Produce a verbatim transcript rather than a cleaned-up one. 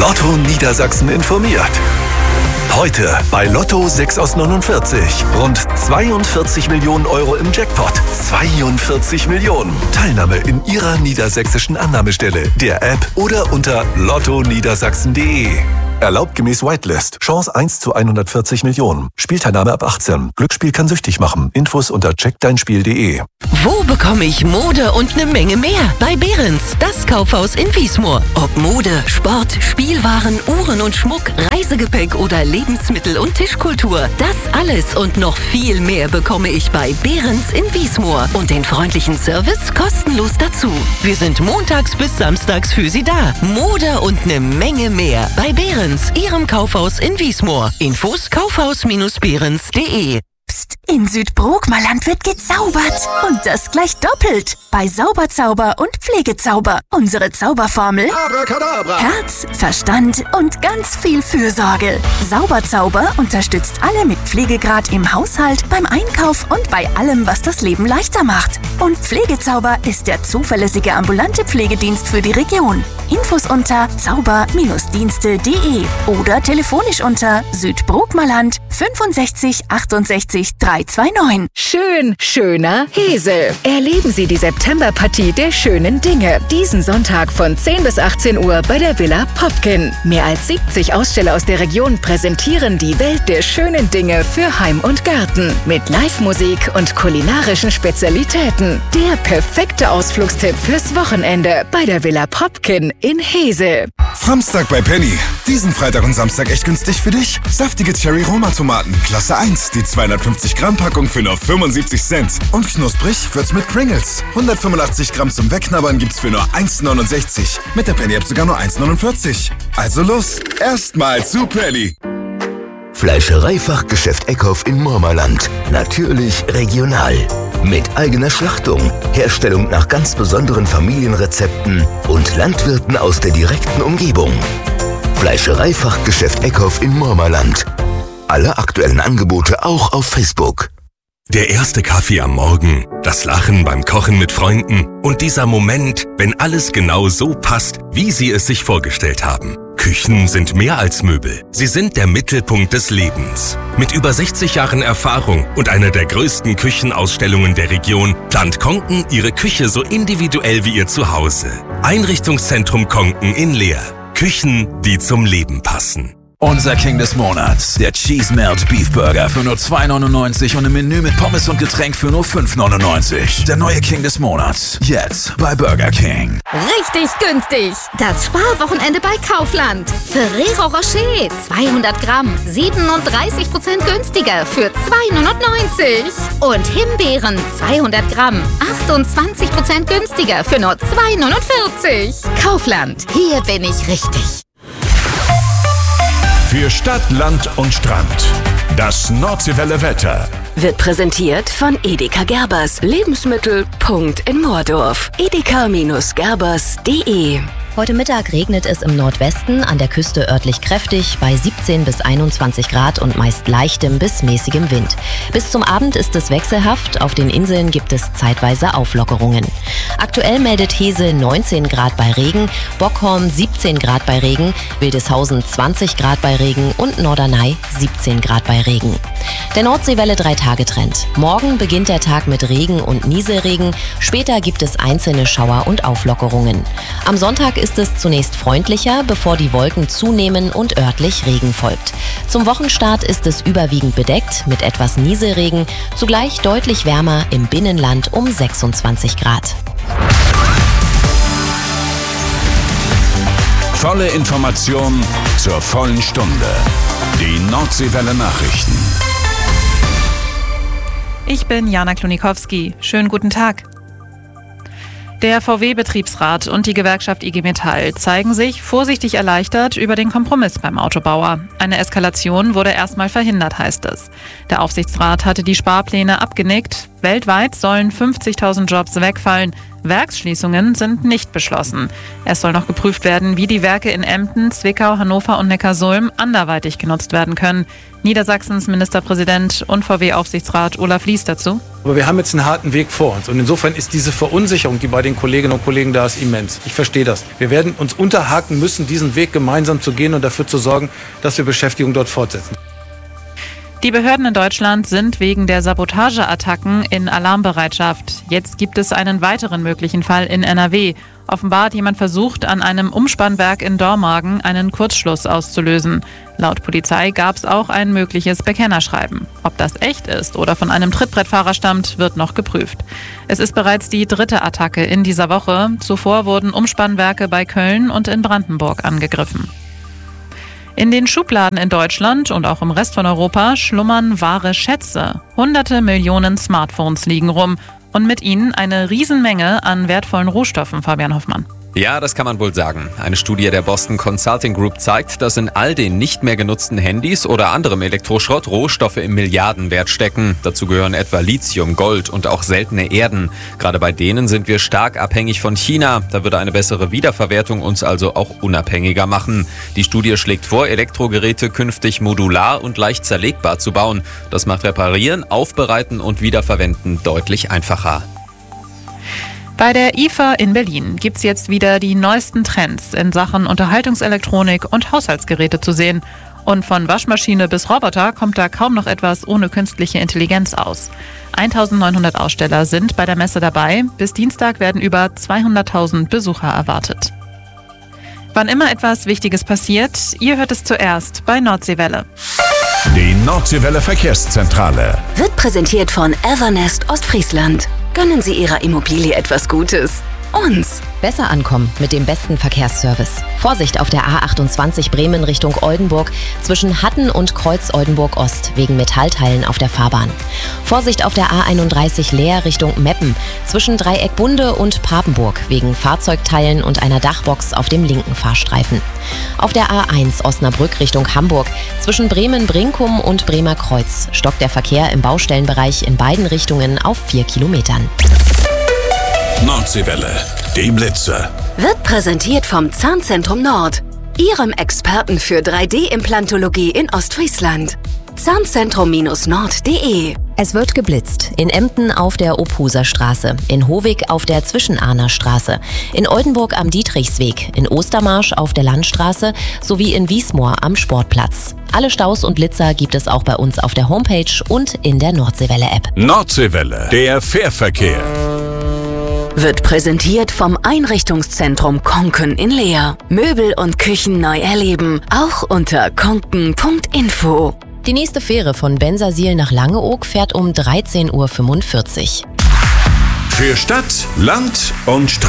Lotto Niedersachsen informiert. Heute bei Lotto sechs aus neunundvierzig. Rund zweiundvierzig Millionen Euro im Jackpot. zweiundvierzig Millionen. Teilnahme in Ihrer niedersächsischen Annahmestelle, der App oder unter lotto niedersachsen punkt de. Erlaubt gemäß Whitelist. Chance eins zu hundertvierzig Millionen. Spielteilnahme ab achtzehn. Glücksspiel kann süchtig machen. Infos unter check dein spiel punkt de. Wo bekomme ich Mode und eine Menge mehr? Bei Behrens, das Kaufhaus in Wiesmoor. Ob Mode, Sport, Spielwaren, Uhren und Schmuck, Reisegepäck oder Lebensmittel und Tischkultur. Das alles und noch viel mehr bekomme ich bei Behrens in Wiesmoor. Und den freundlichen Service kostenlos dazu. Wir sind montags bis samstags für Sie da. Mode und eine Menge mehr. Bei Behrens, Ihrem Kaufhaus in Wiesmoor. Infos kaufhaus Bindestrich behrens punkt de. Psst, in Südbrookmerland wird gezaubert. Und das gleich doppelt. Bei Sauberzauber und Pflegezauber. Unsere Zauberformel: Abracadabra. Herz, Verstand und ganz viel Fürsorge. Sauberzauber unterstützt alle mit Pflegegrad im Haushalt, beim Einkauf und bei allem, was das Leben leichter macht. Und Pflegezauber ist der zuverlässige ambulante Pflegedienst für die Region. Infos unter zauber Bindestrich dienste punkt de oder telefonisch unter Südbrookmerland fünfundsechzig achtundsechzig dreihundertneunundzwanzig. Schön, schöner Hesel. Erleben Sie die Septemberpartie der schönen Dinge. Diesen Sonntag von zehn bis achtzehn Uhr bei der Villa Popkin. Mehr als siebzig Aussteller aus der Region präsentieren die Welt der schönen Dinge für Heim und Garten. Mit Live-Musik und kulinarischen Spezialitäten. Der perfekte Ausflugstipp fürs Wochenende bei der Villa Popkin in Hesel. Samstag bei Penny. Diesen Freitag und Samstag echt günstig für dich. Saftige Cherry-Roma-Tomaten, Klasse eins, die zweihundertfünfzig Gramm Packung für nur fünfundsiebzig Cent. Und knusprig wird's mit Pringles. hundertfünfundachtzig Gramm zum Wegknabbern gibt's für nur eins neunundsechzig. Mit der Penny-App sogar nur eins neunundvierzig. Also los, erstmal zu Penny. Fleischereifachgeschäft Eckhoff in Mormerland. Natürlich regional. Mit eigener Schlachtung, Herstellung nach ganz besonderen Familienrezepten und Landwirten aus der direkten Umgebung. Fleischereifachgeschäft Eckhoff in Mormerland. Alle aktuellen Angebote auch auf Facebook. Der erste Kaffee am Morgen, das Lachen beim Kochen mit Freunden und dieser Moment, wenn alles genau so passt, wie Sie es sich vorgestellt haben. Küchen sind mehr als Möbel. Sie sind der Mittelpunkt des Lebens. Mit über sechzig Jahren Erfahrung und einer der größten Küchenausstellungen der Region plant Konken Ihre Küche so individuell wie Ihr Zuhause. Einrichtungszentrum Konken in Leer. Küchen, die zum Leben passen. Unser King des Monats, der Cheese Melt Beef Burger für nur zwei neunundneunzig und ein Menü mit Pommes und Getränk für nur fünf neunundneunzig. Der neue King des Monats, jetzt bei Burger King. Richtig günstig! Das Sparwochenende bei Kaufland. Ferrero Rocher, zweihundert Gramm, siebenunddreißig Prozent günstiger für zwei neunundneunzig. Und Himbeeren, zweihundert Gramm, achtundzwanzig Prozent günstiger für nur zwei neunundvierzig. Kaufland, hier bin ich richtig. Für Stadt, Land und Strand. Das Nordseewelle Wetter Wird präsentiert von Edeka Gerbers. Lebensmittel. Punkt in Moordorf. edeka Gerbers punkt de. Heute Mittag regnet es im Nordwesten, an der Küste örtlich kräftig, bei siebzehn bis einundzwanzig Grad und meist leichtem bis mäßigem Wind. Bis zum Abend ist es wechselhaft, auf den Inseln gibt es zeitweise Auflockerungen. Aktuell meldet Hesel neunzehn Grad bei Regen, Bockhorn siebzehn Grad bei Regen, Wildeshausen zwanzig Grad bei Regen und Norderney siebzehn Grad bei Regen. Der Nordseewelle drei-Tage-Trend. Morgen beginnt der Tag mit Regen und Nieselregen, später gibt es einzelne Schauer und Auflockerungen. Am Sonntag ist es zunächst freundlicher, bevor die Wolken zunehmen und örtlich Regen folgt. Zum Wochenstart ist es überwiegend bedeckt mit etwas Nieselregen, zugleich deutlich wärmer im Binnenland um sechsundzwanzig Grad. Volle Information zur vollen Stunde. Die Nordseewelle Nachrichten. Ich bin Jana Klonikowski. Schönen guten Tag. Der V W-Betriebsrat und die Gewerkschaft I G Metall zeigen sich vorsichtig erleichtert über den Kompromiss beim Autobauer. Eine Eskalation wurde erstmal verhindert, heißt es. Der Aufsichtsrat hatte die Sparpläne abgenickt. Weltweit sollen fünfzigtausend Jobs wegfallen. Werksschließungen sind nicht beschlossen. Es soll noch geprüft werden, wie die Werke in Emden, Zwickau, Hannover und Neckarsulm anderweitig genutzt werden können. Niedersachsens Ministerpräsident und V W-Aufsichtsrat Olaf Lies dazu. Aber wir haben jetzt einen harten Weg vor uns. Und insofern ist diese Verunsicherung, die bei den Kolleginnen und Kollegen da ist, immens. Ich verstehe das. Wir werden uns unterhaken müssen, diesen Weg gemeinsam zu gehen und dafür zu sorgen, dass wir Beschäftigung dort fortsetzen. Die Behörden in Deutschland sind wegen der Sabotageattacken in Alarmbereitschaft. Jetzt gibt es einen weiteren möglichen Fall in N R W. Offenbar hat jemand versucht, an einem Umspannwerk in Dormagen einen Kurzschluss auszulösen. Laut Polizei gab es auch ein mögliches Bekennerschreiben. Ob das echt ist oder von einem Trittbrettfahrer stammt, wird noch geprüft. Es ist bereits die dritte Attacke in dieser Woche. Zuvor wurden Umspannwerke bei Köln und in Brandenburg angegriffen. In den Schubladen in Deutschland und auch im Rest von Europa schlummern wahre Schätze. Hunderte Millionen Smartphones liegen rum und mit ihnen eine Riesenmenge an wertvollen Rohstoffen, Fabian Hoffmann. Ja, das kann man wohl sagen. Eine Studie der Boston Consulting Group zeigt, dass in all den nicht mehr genutzten Handys oder anderem Elektroschrott Rohstoffe im Milliardenwert stecken. Dazu gehören etwa Lithium, Gold und auch seltene Erden. Gerade bei denen sind wir stark abhängig von China. Da würde eine bessere Wiederverwertung uns also auch unabhängiger machen. Die Studie schlägt vor, Elektrogeräte künftig modular und leicht zerlegbar zu bauen. Das macht Reparieren, Aufbereiten und Wiederverwenden deutlich einfacher. Bei der I F A in Berlin gibt's jetzt wieder die neuesten Trends in Sachen Unterhaltungselektronik und Haushaltsgeräte zu sehen. Und von Waschmaschine bis Roboter kommt da kaum noch etwas ohne künstliche Intelligenz aus. eintausendneunhundert Aussteller sind bei der Messe dabei. Bis Dienstag werden über zweihunderttausend Besucher erwartet. Wann immer etwas Wichtiges passiert, ihr hört es zuerst bei Nordseewelle. Die Nordseewelle Verkehrszentrale wird präsentiert von Evernest Ostfriesland. Gönnen Sie Ihrer Immobilie etwas Gutes. Uns. Besser ankommen mit dem besten Verkehrsservice. Vorsicht auf der A achtundzwanzig Bremen Richtung Oldenburg zwischen Hatten und Kreuz Oldenburg Ost wegen Metallteilen auf der Fahrbahn. Vorsicht auf der A einunddreißig Leer Richtung Meppen zwischen Dreieck Bunde und Papenburg wegen Fahrzeugteilen und einer Dachbox auf dem linken Fahrstreifen. Auf der A eins Osnabrück Richtung Hamburg zwischen Bremen-Brinkum und Bremer Kreuz stockt der Verkehr im Baustellenbereich in beiden Richtungen auf vier Kilometern. Nordseewelle, die Blitze. Wird präsentiert vom Zahnzentrum Nord, Ihrem Experten für drei D-Implantologie in Ostfriesland. Zahnzentrum Nord punkt de. Es wird geblitzt. In Emden auf der Ophuser Straße, in Hovig auf der Zwischenahner Straße, in Oldenburg am Dietrichsweg, in Ostermarsch auf der Landstraße sowie in Wiesmoor am Sportplatz. Alle Staus und Blitzer gibt es auch bei uns auf der Homepage und in der Nordseewelle-App. Nordseewelle, der Fährverkehr. Wird präsentiert vom Einrichtungszentrum Konken in Leer. Möbel und Küchen neu erleben, auch unter konken punkt info. Die nächste Fähre von Bensersiel nach Langeoog fährt um dreizehn Uhr fünfundvierzig. Für Stadt, Land und Straße.